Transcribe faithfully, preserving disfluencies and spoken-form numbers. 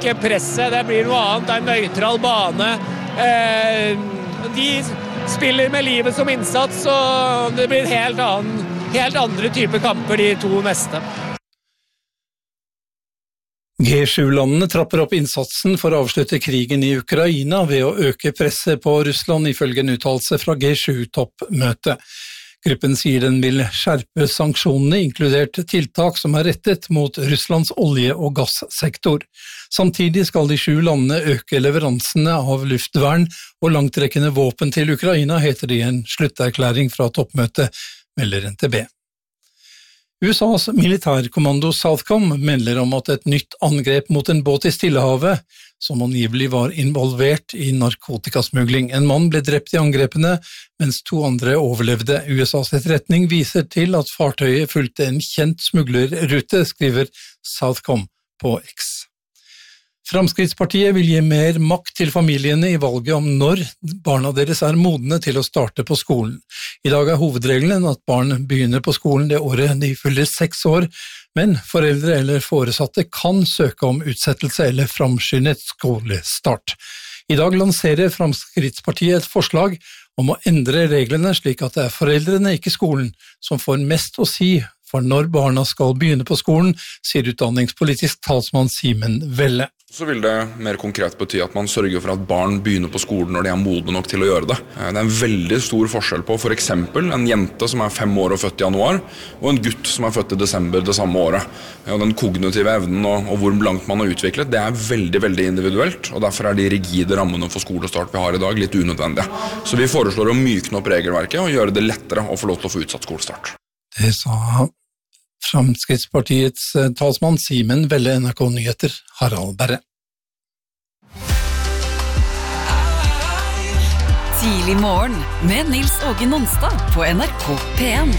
øke presset, det blir noe annet, det er en nøytral bane. De spiller med livet som innsats, og det blir helt, annen, helt andre typer kamper de to neste. G sju-landene trapper opp innsatsen for å avslutte krigen i Ukraina ved å øke presset på Russland ifølge en uttalelse fra G sju-toppmøtet. Gruppen sier den vil skjerpe sanksjonene, inkludert tiltak som er rettet mot Russlands olje- og gassektor. Samtidig skal de sju landene øke leveransene av luftvern og langtrekkende våpen til Ukraina, heter det i en slutterklæring fra toppmøtet, melder N T B. U S A's militærkommando Southcom melder om at et nytt angrep mot en båt i Stillehavet, som angivelig var involvert i narkotikasmugling. En mann ble drept i angrepene, mens to andre overlevde. U S A's etterretning viser til at fartøyet fulgte en kjent smuglerrute, skriver Southcom på X. Fremskrittspartiet vil gi mer makt til familiene i valget om når barna deres er modne til å starte på skolen. I dag er hovedregelen at barn begynner på skolen det året de fyller seks år, men foreldre eller foresatte kan søke om utsettelse eller framskyndet skolestart. I dag lanserer Fremskrittspartiet et forslag om å endre reglene slik at det er foreldrene, ikke skolen, som får mest å si for når barna skal begynne på skolen, sier utdanningspolitisk talsmann Simen Velle. Så vil det mer konkret bety at man sørger for at barn begynner på skolen når de er modne nok til å gjøre det. Det er en veldig stor forskjell på for eksempel en jente som er fem år og født i januar, og en gutt som er født i desember det samme året. Og den kognitive evnen og, og hvor langt man har utviklet, det er veldig, veldig individuelt, og derfor er de rigide rammene for skolestart vi har i dag litt unødvendige. Så vi foreslår å mykne opp regelverket og gjøre det lettere å få lov til å få utsatt skolestart. Det sa Fremskrittspartiets talsmann Simen Velle, N R K Nyheter, Harald Berre. Tidlig morgen med Nils Åge Nonstad på N R K P en.